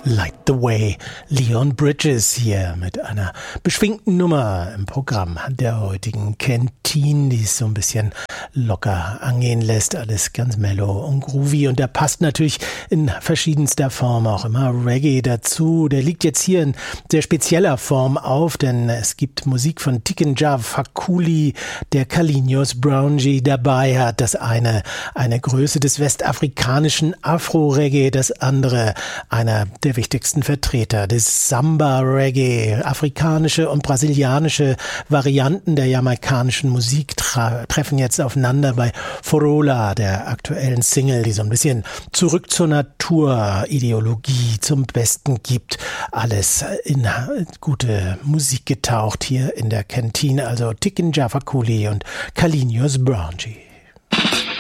Light the Way, Leon Bridges hier mit einer beschwingten Nummer im Programm der heutigen Kantine, die es so ein bisschen locker angehen lässt, alles ganz mellow und groovy, und der passt natürlich in verschiedenster Form auch immer Reggae dazu. Der liegt jetzt hier in sehr spezieller Form auf, denn es gibt Musik von Tikenja Fakoly, der Carlinhos Brownji dabei hat, das eine Größe des westafrikanischen Afro-Reggae, das andere einer der wichtigsten Vertreter des Samba-Reggae. Afrikanische und brasilianische Varianten der jamaikanischen Musik treffen jetzt aufeinander bei Forola, der aktuellen Single, die so ein bisschen zurück zur Naturideologie zum Besten gibt. Alles in gute Musik getaucht hier in der Kantine, also Tikenja Fakoly und Carlinhos Brownji.